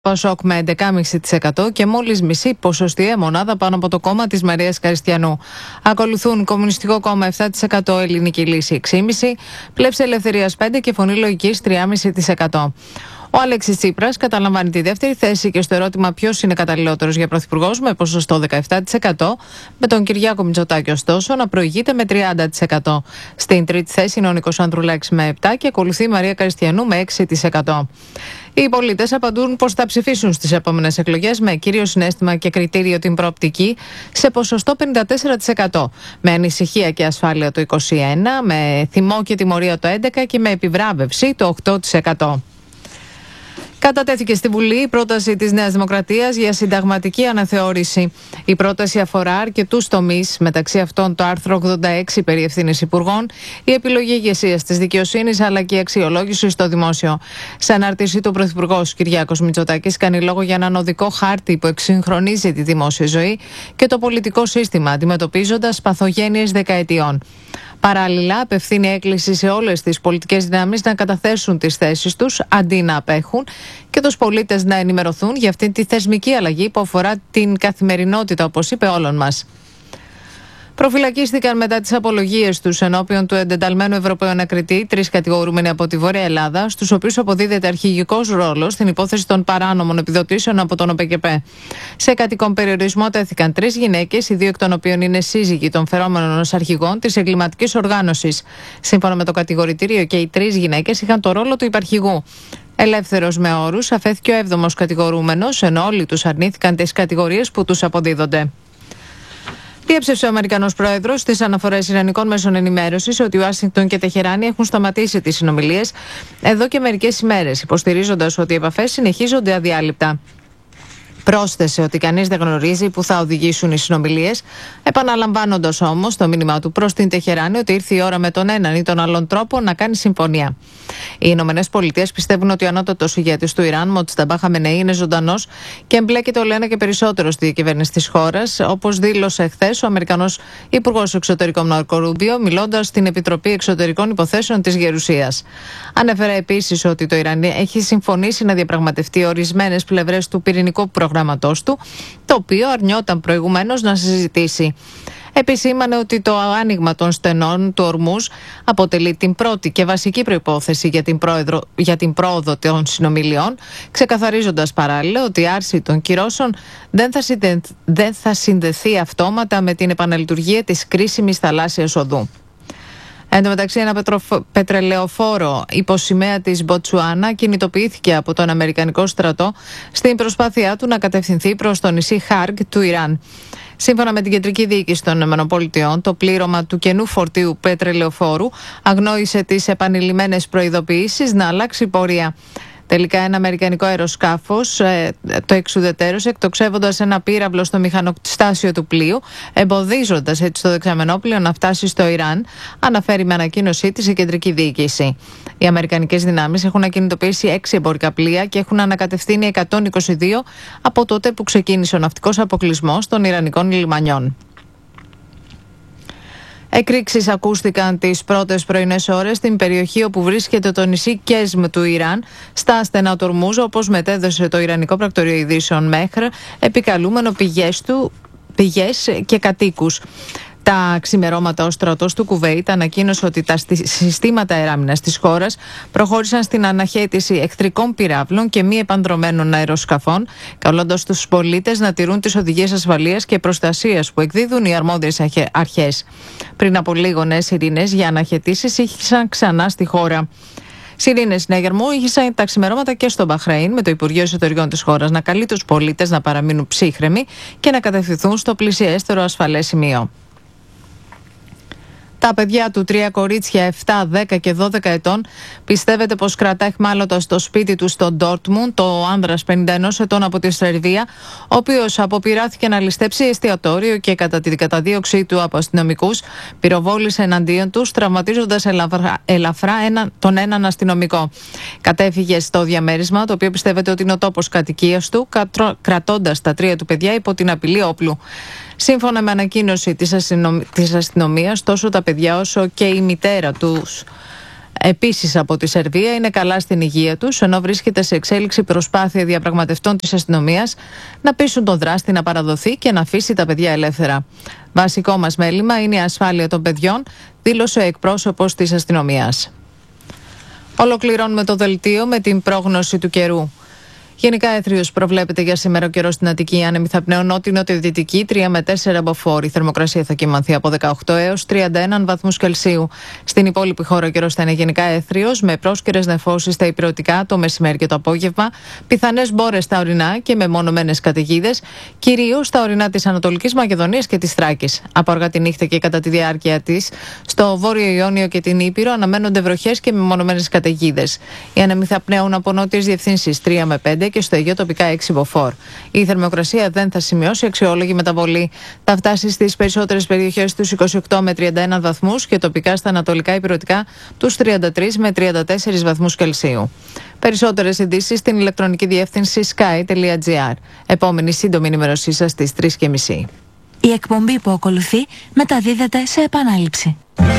Πασόκ με 11,5% και μόλις μισή ποσοστιαία μονάδα πάνω από το κόμμα της Μαρίας Καριστιανού. Ακολουθούν Κομμουνιστικό Κόμμα 7%, Ελληνική Λύση 6,5%, Πλεύση Ελευθερίας 5% και Φωνή Λογικής 3,5%. Ο Αλέξης Τσίπρας καταλαμβάνει τη δεύτερη θέση και στο ερώτημα ποιος είναι καταλληλότερος για πρωθυπουργός με ποσοστό 17%, με τον Κυριάκο Μητσοτάκη ωστόσο να προηγείται με 30%. Στην τρίτη θέση είναι ο Νίκος Ανδρουλάκης με 7% και ακολουθεί η Μαρία Καριστιανού με 6%. Οι πολίτες απαντούν πως θα ψηφίσουν στις επόμενες εκλογές με κύριο συναίσθημα και κριτήριο την προοπτική σε ποσοστό 54%, με ανησυχία και ασφάλεια το 21%, με θυμό και τιμωρία το 11% και με επιβράβευση το 8%. Κατατέθηκε στη Βουλή η πρόταση της Νέας Δημοκρατίας για συνταγματική αναθεώρηση. Η πρόταση αφορά αρκετούς τομείς, μεταξύ αυτών το άρθρο 86 περί ευθύνης υπουργών, η επιλογή ηγεσίας της δικαιοσύνης αλλά και η αξιολόγηση στο δημόσιο. Σε ανάρτηση του Πρωθυπουργός Κυριάκος Μητσοτάκης κάνει λόγο για έναν οδικό χάρτη που εξυγχρονίζει τη δημόσια ζωή και το πολιτικό σύστημα, αντιμετωπίζοντας παθογένειες δεκαετιών. Παράλληλα, απευθύνει έκκληση σε όλες τις πολιτικές δυνάμεις να καταθέσουν τις θέσεις τους αντί να απέχουν και τους πολίτες να ενημερωθούν για αυτή τη θεσμική αλλαγή που αφορά την καθημερινότητα, όπως είπε, όλων μας. Προφυλακίστηκαν μετά τις απολογίες τους ενώπιον του εντεταλμένου Ευρωπαίου Ανακριτή 3 κατηγορούμενοι από τη Βόρεια Ελλάδα, στους οποίους αποδίδεται αρχηγικός ρόλος στην υπόθεση των παράνομων επιδοτήσεων από τον ΟΠΕΚΕΠΕ. Σε κατοικών περιορισμό τέθηκαν 3 γυναίκες, οι 2 εκ των οποίων είναι σύζυγοι των φερόμενων ως αρχηγών της εγκληματικής οργάνωσης. Σύμφωνα με το κατηγορητήριο, και οι 3 γυναίκες είχαν το ρόλο του υπαρχηγού. Ελεύθερος με όρους, αφέθηκε ο 7ος κατηγορούμενος, ενώ όλοι τους αρνήθηκαν τις κατηγορίες που τους αποδίδονται. Διέψευσε ο Αμερικανός πρόεδρος στις αναφορές Ιρανικών μέσων ενημέρωσης ότι η Ουάσιγκτον και Τεχεράνη έχουν σταματήσει τις συνομιλίες εδώ και μερικές ημέρες, υποστηρίζοντας ότι οι επαφές συνεχίζονται αδιάλειπτα. Πρόσθεσε ότι κανείς δεν γνωρίζει που θα οδηγήσουν οι συνομιλίες, επαναλαμβάνοντας όμως το μήνυμά του προς την Τεχεράνη ότι ήρθε η ώρα με τον έναν ή τον άλλον τρόπο να κάνει συμφωνία. Οι Ηνωμένες Πολιτείες πιστεύουν ότι ο ανώτατος ηγέτης του Ιράν, Μοτζταμπά Χαμενεή, είναι ζωντανός και εμπλέκεται όλο ένα και περισσότερο στη διακυβέρνηση της χώρας, όπως δήλωσε χθες ο Αμερικανός Υπουργός Εξωτερικών Μάρκο Ρούμπιο, μιλώντας στην Επιτροπή Εξωτερικών Υποθέσεων της Γερουσίας. Ανέφερε επίσης ότι το Ιράν έχει συμφωνήσει να διαπραγματευτεί ορισμένες πλευρές του πυρηνικού προγραμματός του, το οποίο αρνιόταν προηγουμένως να συζητήσει. Επισήμανε ότι το άνοιγμα των στενών του Ορμούζ αποτελεί την πρώτη και βασική προϋπόθεση για την πρόοδο των συνομιλιών, ξεκαθαρίζοντας παράλληλα ότι η άρση των κυρώσεων δεν θα συνδεθεί αυτόματα με την επαναλειτουργία της κρίσιμης θαλάσσιας οδού. Εν τω μεταξύ, ένα πετρελαιοφόρο υποσημαία της Μποτσουάνα κινητοποιήθηκε από τον Αμερικανικό στρατό στην προσπάθειά του να κατευθυνθεί προς το νησί Χάργκ του Ιράν. Σύμφωνα με την Κεντρική Διοίκηση των ΗΠΑ, το πλήρωμα του καινού φορτίου πετρελαιοφόρου αγνόησε τις επανειλημμένες προειδοποιήσεις να αλλάξει πορεία. Τελικά, ένα αμερικανικό αεροσκάφος το εξουδετέρωσε, εκτοξεύοντας ένα πύραυλο στο μηχανοστάσιο του πλοίου, εμποδίζοντας έτσι το δεξαμενόπλαιο να φτάσει στο Ιράν, αναφέρει με ανακοίνωσή της η Κεντρική Διοίκηση. Οι αμερικανικές δυνάμεις έχουν ακινητοποιήσει 6 εμπορικά πλοία και έχουν ανακατευθύνει 122 από τότε που ξεκίνησε ο ναυτικός αποκλεισμός των Ιρανικών λιμανιών. Εκρήξεις ακούστηκαν τις πρώτες πρωινές ώρες στην περιοχή όπου βρίσκεται το νησί Κέσμ του Ιράν, στα στενά του Ορμούζ, όπως μετέδωσε το Ιρανικό Πρακτορείο Ειδήσεων Μέχρ, επικαλούμενο πηγές και κατοίκους. Τα ξημερώματα, ο στρατός του Κουβέιτ ανακοίνωσε ότι τα συστήματα αεράμινας της χώρας προχώρησαν στην αναχέτηση εχθρικών πυράβλων και μη επανδρωμένων αεροσκαφών, καλώντας τους πολίτες να τηρούν τις οδηγίες ασφαλείας και προστασίας που εκδίδουν οι αρμόδιες αρχές. Πριν από λίγο, νέες σιρήνες για αναχαιτήσεις ήχησαν ξανά στη χώρα. Σιρήνες συνέγερμου ήχησαν τα ξημερώματα και στο Μπαχρέιν, με το Υπουργείο Εσωτερικών της χώρας να καλεί τους πολίτες να παραμείνουν ψύχρεμοι και να κατευθυνθούν στο πλησιέστερο ασφαλές σημείο. Τα παιδιά του, 3 κορίτσια 7, 10 και 12 ετών, πιστεύετε πως κρατά αιχμάλωτα στο σπίτι του στο Ντόρτμουντ το άνδρας 51 ετών από τη Σερβία, ο οποίος αποπειράθηκε να ληστέψει εστιατόριο και κατά τη καταδίωξή του από αστυνομικούς πυροβόλησε εναντίον τους, τραυματίζοντας ελαφρά τον έναν αστυνομικό. Κατέφυγε στο διαμέρισμα, το οποίο πιστεύετε ότι είναι ο τόπος κατοικίας του, κρατώντας τα 3 του παιδιά υπό την απειλή όπλου. Σύμφωνα με ανακοίνωση της αστυνομίας, τόσο τα παιδιά όσο και η μητέρα τους Επίσης από τη Σερβία είναι καλά στην υγεία τους, ενώ βρίσκεται σε εξέλιξη προσπάθεια διαπραγματευτών της αστυνομίας να πείσουν τον δράστη να παραδοθεί και να αφήσει τα παιδιά ελεύθερα. Βασικό μας μέλημα είναι η ασφάλεια των παιδιών, δήλωσε ο εκπρόσωπος της αστυνομίας. Ολοκληρώνουμε το δελτίο με την πρόγνωση του καιρού. Γενικά έθριος προβλέπεται για σήμερα ο καιρός στην Αττική. Άνεμη θα πνέουν νότιο-νοτιοδυτική 3 με 4 μποφόρ. Η θερμοκρασία θα κυμανθεί από 18 έως 31 βαθμούς Κελσίου. Στην υπόλοιπη χώρα ο καιρός θα είναι γενικά έθριος, με πρόσκαιρες νεφώσεις στα ηπειρωτικά το μεσημέρι και το απόγευμα, πιθανές μπόρες στα ορεινά και με μονομένες καταιγίδες, κυρίως στα ορεινά της Ανατολικής Μακεδονίας και της Θράκης. Από αργά τη νύχτα και κατά τη διάρκεια της, στο Βόρειο Ιόνιο και την Ήπειρο αναμένονται βροχές και με μονομένες καταιγίδες. Οι άνεμοι θα πνέουν από νότιες διευθύνσεις 3 με 5 και στο Αιγαίο τοπικά 6 μποφόρ. Η θερμοκρασία δεν θα σημειώσει αξιόλογη μεταβολή. Θα φτάσει στις περισσότερες περιοχές τους 28 με 31 βαθμούς και τοπικά στα ανατολικά ηπειρωτικά τους 33 με 34 βαθμούς Κελσίου. Περισσότερες ειδήσεις στην ηλεκτρονική διεύθυνση sky.gr. Επόμενη σύντομη ενημέρωσή σας στις 3:30. Η εκπομπή που ακολουθεί μεταδίδεται σε επανάληψη.